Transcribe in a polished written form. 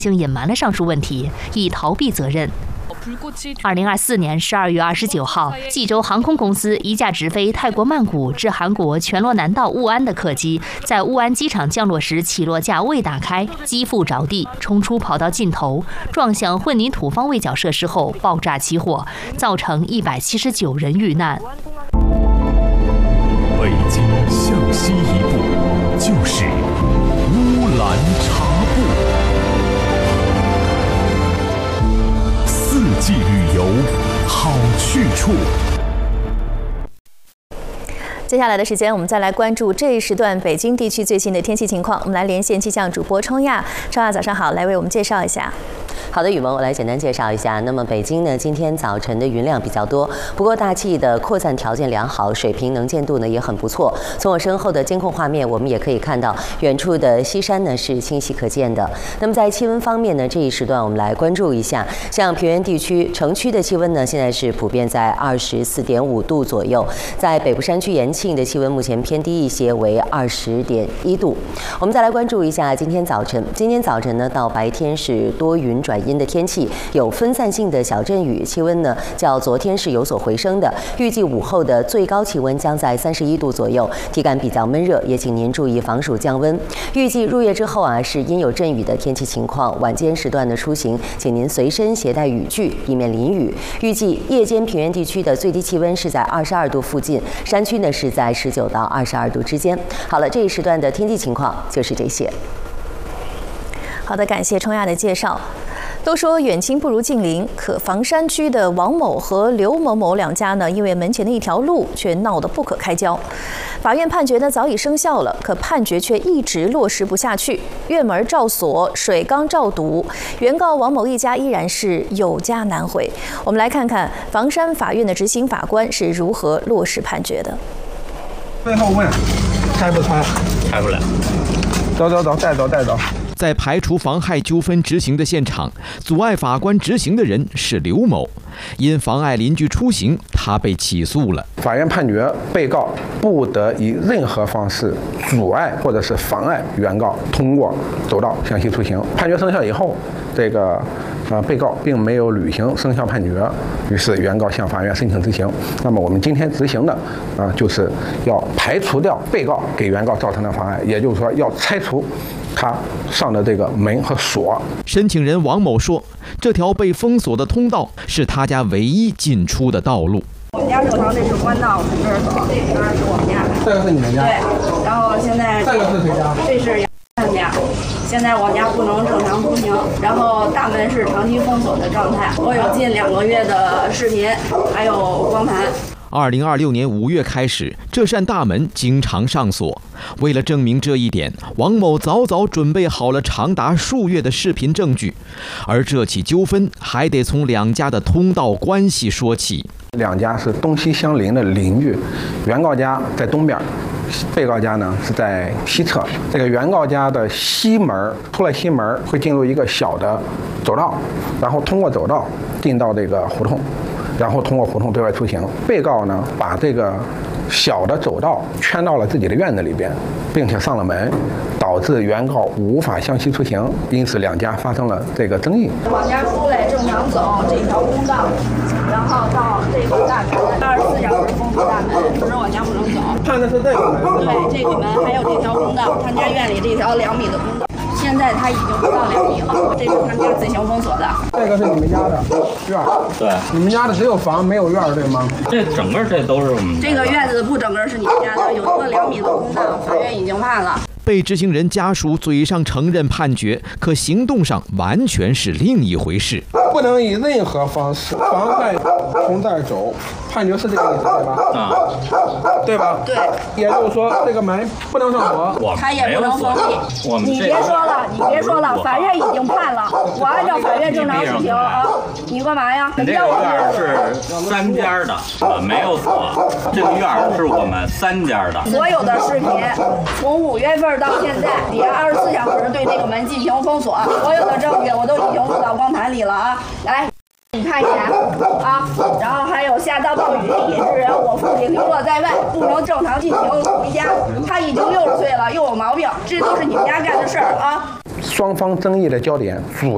竟隐瞒了上述问题，以逃避责任。2024年12月29号，济州航空公司一架直飞泰国曼谷至韩国全罗南道雾安的客机，在雾安机场降落时，起落架未打开，机腹着地，冲出跑道尽头，撞向混凝土方位角设施后爆炸起火，造成179人遇难。 北京向西一步，就是乌兰察布。四季旅游好去处。 接下来的时间，我们再来关注这一时段北京地区最新的天气情况。我们来连线气象主播冲亚，冲亚早上好，来为我们介绍一下。 好的，宇文，我来简单介绍一下。那么北京呢，今天早晨的云量比较多，不过大气的扩散条件良好，水平能见度呢也很不错。从我身后的监控画面，我们也可以看到远处的西山呢是清晰可见的。那么在气温方面呢，这一时段我们来关注一下，像平原地区城区的气温呢，现在是普遍在24.5度左右，在北部山区延庆的气温目前偏低一些，为20.1度。我们再来关注一下今天早晨，呢到白天是多云转阴的天气，有分散性的小阵雨，气温呢较昨天是有所回升的。预计午后的最高气温将在31度左右，体感比较闷热，也请您注意防暑降温。预计入夜之后是阴有阵雨的天气情况，晚间时段的出行，请您随身携带雨具，以免淋雨。预计夜间平原地区的最低气温是在22度附近，山区呢是在19到22度之间。好了，这一时段的天气情况就是这些。 好的，感谢冲亚的介绍。都说远亲不如近邻，可房山区的王某和刘某某两家呢，因为门前的一条路却闹得不可开交。法院判决呢早已生效了，可判决却一直落实不下去，院门照锁，水缸照堵，原告王某一家依然是有家难回。我们来看看房山法院的执行法官是如何落实判决的。 最后问，拆不拆？ 拆不了。 走，带走。 在排除妨害纠纷执行的现场，阻碍法官执行的人是刘某，因妨碍邻居出行，他被起诉了。 法院判决被告不得以任何方式阻碍或者是妨碍原告通过走道向西出行。判决生效以后，被告并没有履行生效判决，于是原告向法院申请执行。那么我们今天执行的就是要排除掉被告给原告造成的妨碍，也就是说要拆除他上的这个门和锁。 申请人王某说，这条被封锁的通道是他家唯一进出的道路。 我们家正常这是官道，从这儿走，当然是我们家。 这个是你们家？ 对。然后现在这个是谁家？ 这是他们家。现在我家不能正常出行，然后大门是长期封锁的状态。我有近2个月的视频，还有光盘。 2026年5月开始，这扇大门经常上锁。为了证明这一点，王某早准备好了长达数月的视频证据。而这起纠纷还得从两家的通道关系说起。 两家是东西相邻的邻居，原告家在东边，被告家呢是在西侧。这个原告家的西门，出了西门会进入一个小的走道，然后通过走道进到这个胡同，然后通过胡同对外出行。被告呢把这个小的走道圈到了自己的院子里边，并且上了门，导致原告无法向西出行，因此两家发生了这个争议。 往家出来正常走这条公道，然后到这个大门，24小时封锁大门，只是往家不能走。 看的是这个门。 对，这个门还有这条公道，他家院里这条2米的公道。现在他已经不到2米了，这是他们家自行封锁的。 这个是你们家的院儿， 对， 你们家的只有房没有院儿，对吗？ 这整个这都是我们。 这个院子不整个是你们家的，有一个2米的公道，法院已经判了。 被执行人家属嘴上承认判决，可行动上完全是另一回事。 不能以任何方式妨害从这儿走，判决是这个意思对吧？对吧？ 对。 也就是说，这个门不能上锁， 他也不能封闭。你别说了，法院已经判了，我按照法院正常执行啊。你干嘛呀？ 这个院是3家的，没有锁。这个院是我们3家的。 所有的视频，从5月份到现在，也24小时对这个门进行封锁，所有的证据我都已经录到光盘里了啊！来，你看一眼啊，然后还有下到暴雨引致人我父亲流落在外，不能正常进行回家，他已经60岁了，又有毛病，这都是你们家干的事儿啊！ 双方争议的焦点主